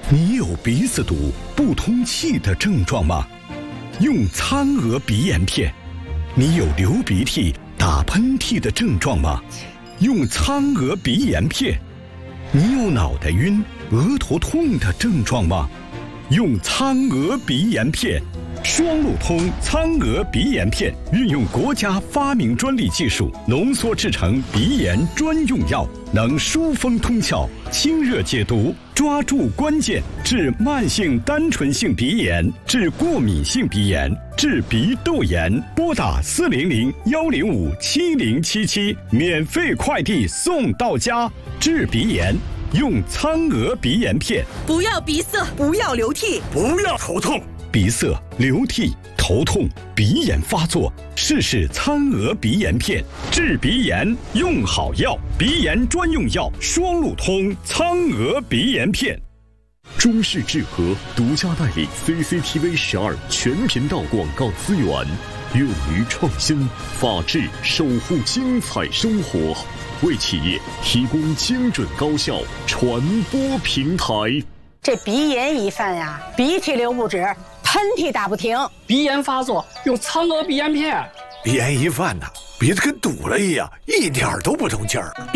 你有鼻子堵、不通气的症状吗？用苍娥鼻炎片。你有流鼻涕、打喷嚏的症状吗？用苍娥鼻炎片。你有脑袋晕、额头痛的症状吗？用苍娥鼻炎片。双路通苍娥鼻炎片运用国家发明专利技术浓缩制成鼻炎专用药，能疏风通窍、清热解毒，抓住关键，治慢性单纯性鼻炎，治过敏性鼻炎，治鼻窦炎。拨打400-105-7077，免费快递送到家。治鼻炎用苍娥鼻炎片。 不要鼻塞， 不要流涕， 不要头痛。 鼻塞、流涕、头痛、鼻炎发作，试试苍娥鼻炎片。治鼻炎用好药，鼻炎专用药双路通苍娥鼻炎片。 中视智和独家代理 CCTV12全频道广告资源，勇于创新，法治守护精彩生活，为企业提供精准高效传播平台。 这鼻炎一犯呀，鼻涕流不止，喷嚏打不停。 鼻炎发作用苍娥鼻炎片。 鼻炎一犯呐，鼻子跟堵了一样，一点都不通气儿。